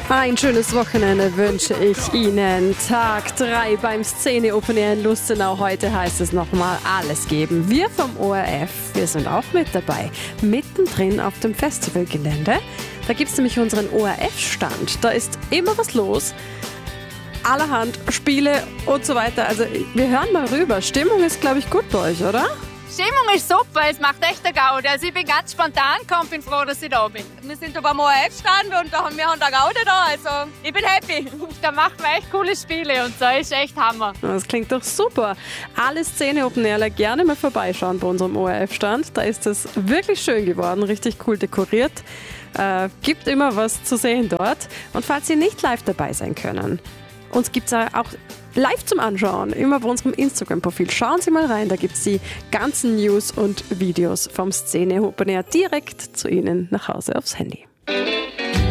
Ein schönes Wochenende wünsche ich Ihnen. Tag 3 beim Szene Open Air in Lustenau. Heute heißt es nochmal alles geben. Wir vom ORF, wir sind auch mit dabei. Mittendrin auf dem Festivalgelände. Da gibt es nämlich unseren ORF-Stand. Da ist immer was los. Allerhand Spiele und so weiter. Also wir hören mal rüber. Stimmung ist, glaube ich, gut bei euch, oder? Stimmung ist super, es macht echt eine Gaude. Also ich bin ganz spontan gekommen, bin froh, dass ich da bin. Wir sind da beim ORF-Stand und wir haben eine Gaude da, also ich bin happy. Da macht man echt coole Spiele und da ist echt Hammer. Das klingt doch super. Alle Szene Open Airler gerne mal vorbeischauen bei unserem ORF-Stand. Da ist es wirklich schön geworden, richtig cool dekoriert. Gibt immer was zu sehen dort. Und falls Sie nicht live dabei sein können, uns gibt es auch live zum Anschauen, immer bei unserem Instagram-Profil. Schauen Sie mal rein, da gibt es die ganzen News und Videos vom Szene Open Air direkt zu Ihnen nach Hause aufs Handy.